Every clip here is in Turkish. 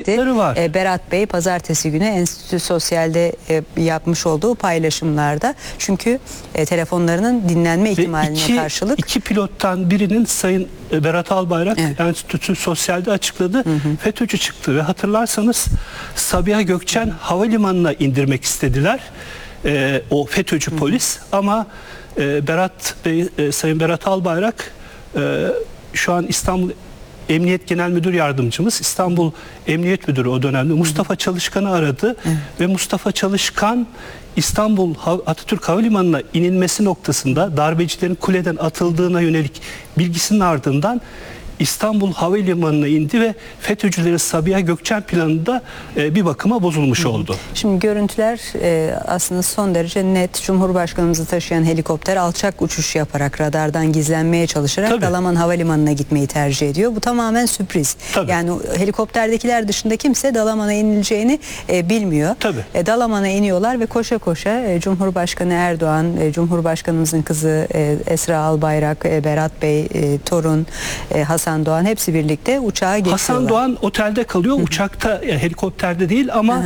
kayıtları var. Berat Bey pazartesi günü Enstitü Sosyal'de yapmış olduğu paylaşımlarda. Çünkü telefonlarının dinlenme ihtimaline karşılık. İki pilottan birinin Sayın Berat Albayrak Enstitü Sosyal'de açıkladı. FETÖ'cü çıktı ve hatırlarsanız Sabiha Gökçen havalimanına indirmek istediler. O FETÖ'cü polis ama Berat Bey, Sayın Berat Albayrak şu an İstanbul Emniyet Genel Müdür Yardımcımız, İstanbul Emniyet Müdürü o dönemde Mustafa Çalışkan'ı aradı ve Mustafa Çalışkan İstanbul Atatürk Havalimanı'na inilmesi noktasında darbecilerin kuleden atıldığına yönelik bilgisinin ardından İstanbul Havalimanı'na indi ve FETÖ'cülerin Sabiha Gökçen planında bir bakıma bozulmuş oldu. Şimdi görüntüler aslında son derece net. Cumhurbaşkanımızı taşıyan helikopter alçak uçuş yaparak radardan gizlenmeye çalışarak Dalaman Havalimanı'na gitmeyi tercih ediyor. Bu tamamen sürpriz. Yani helikopterdekiler dışında kimse Dalaman'a inileceğini bilmiyor. Dalaman'a iniyorlar ve koşa koşa Cumhurbaşkanı Erdoğan, Cumhurbaşkanımızın kızı Esra Albayrak, Berat Bey, torun Hasan Doğan hepsi birlikte uçağa geçiyorlar. Hasan Doğan otelde kalıyor. Uçakta, helikopterde değil ama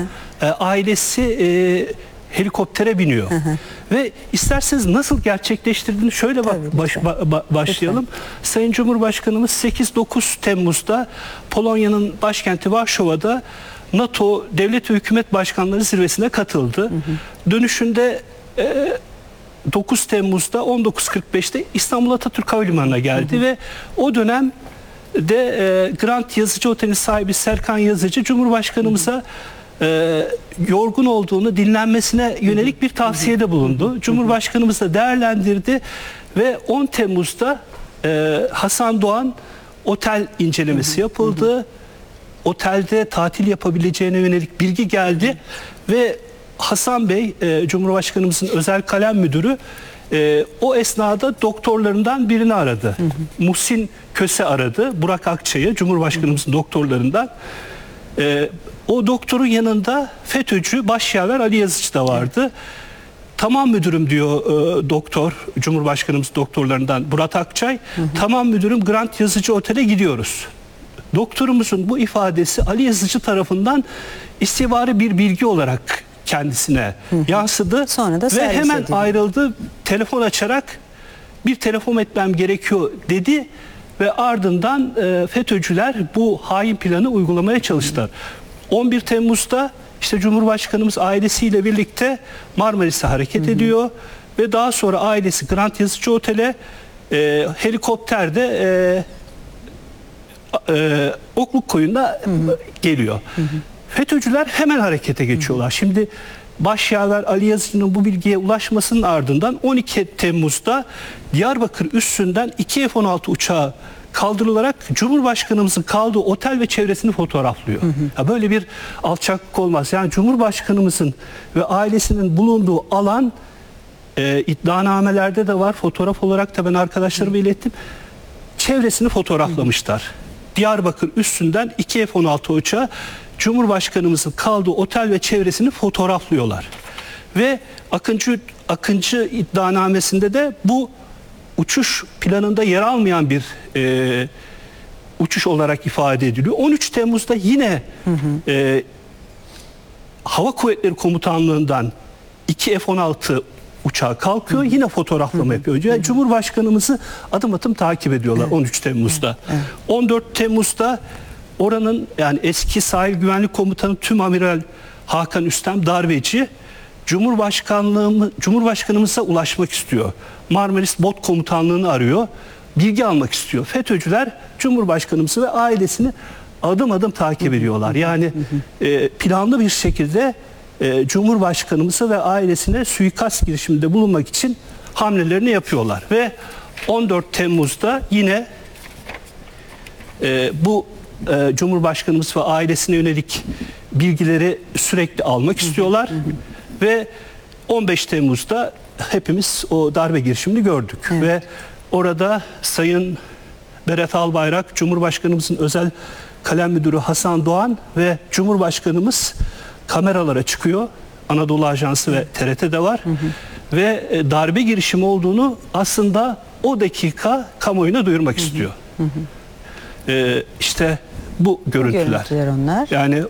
ailesi helikoptere biniyor. Ve isterseniz nasıl gerçekleştirdiğini şöyle başlayalım. Sayın Cumhurbaşkanımız 8-9 Temmuz'da Polonya'nın başkenti Varşova'da NATO Devlet ve Hükümet Başkanları Zirvesi'ne katıldı. Dönüşünde 9 Temmuz'da 19.45'te İstanbul Atatürk Havalimanı'na geldi ve o dönem de Grand Yazıcı Oteli sahibi Serkan Yazıcı Cumhurbaşkanımıza yorgun olduğunu dinlenmesine yönelik bir tavsiyede bulundu. Cumhurbaşkanımız da değerlendirdi ve 10 Temmuz'da Hasan Doğan otel incelemesi yapıldı. Otelde tatil yapabileceğine yönelik bilgi geldi ve Hasan Bey, Cumhurbaşkanımızın özel kalem müdürü, o esnada doktorlarından birini aradı. Muhsin Köse aradı, Burak Akçay'ı, Cumhurbaşkanımızın doktorlarından. O doktorun yanında FETÖ'cü başyaver Ali Yazıcı da vardı. Tamam müdürüm diyor doktor, Cumhurbaşkanımız doktorlarından Burak Akçay. Tamam müdürüm, Grand Yazıcı Otel'e gidiyoruz. Doktorumuzun bu ifadesi Ali Yazıcı tarafından istihbari bir bilgi olarak kendisine yansıdı. Sonra da ve hemen ayrıldı. Telefon açarak bir telefon etmem gerekiyor dedi ve ardından FETÖ'cüler bu hain planı uygulamaya çalıştılar. 11 Temmuz'da işte Cumhurbaşkanımız ailesiyle birlikte Marmaris'e hareket ediyor ve daha sonra ailesi Grand Yazıcı Otel'e helikopterde Okluk Koyun'da geliyor. FETÖ'cüler hemen harekete geçiyorlar. Şimdi başyaver Ali Yazıcı'nın bu bilgiye ulaşmasının ardından 12 Temmuz'da Diyarbakır üssünden 2 F-16 uçağı kaldırılarak Cumhurbaşkanımızın kaldığı otel ve çevresini fotoğraflıyor. Ya böyle bir alçaklık olmaz. Yani Cumhurbaşkanımızın ve ailesinin bulunduğu alan iddianamelerde de var. Fotoğraf olarak da ben arkadaşlarıma ilettim. Çevresini fotoğraflamışlar. Diyarbakır üssünden 2 F-16 uçağı Cumhurbaşkanımızın kaldığı otel ve çevresini fotoğraflıyorlar. Ve Akıncı iddianamesinde de bu uçuş planında yer almayan bir uçuş olarak ifade ediliyor. 13 Temmuz'da yine Hava Kuvvetleri Komutanlığı'ndan 2 F-16 uçağı kalkıyor, yine fotoğraflama yapıyor. Yani Cumhurbaşkanımızı adım adım takip ediyorlar 13 Temmuz'da. 14 Temmuz'da oranın yani eski Sahil Güvenlik Komutanı Tümamiral Hakan Üstem Darbeci Cumhurbaşkanımıza ulaşmak istiyor. Marmaris Bot Komutanlığı'nı arıyor. Bilgi almak istiyor. FETÖ'cüler Cumhurbaşkanımızı ve ailesini adım adım takip ediyorlar. Yani planlı bir şekilde Cumhurbaşkanımızı ve ailesine suikast girişiminde bulunmak için hamlelerini yapıyorlar. Ve 14 Temmuz'da yine bu Cumhurbaşkanımız ve ailesine yönelik bilgileri sürekli almak istiyorlar. Ve 15 Temmuz'da hepimiz o darbe girişimini gördük. Ve orada Sayın Berat Albayrak, Cumhurbaşkanımızın özel kalem müdürü Hasan Doğan ve Cumhurbaşkanımız kameralara çıkıyor. Anadolu Ajansı ve TRT'de var. Ve darbe girişimi olduğunu aslında o dakika kamuoyuna duyurmak istiyor. İşte bu görüntüler. Onlar. Yani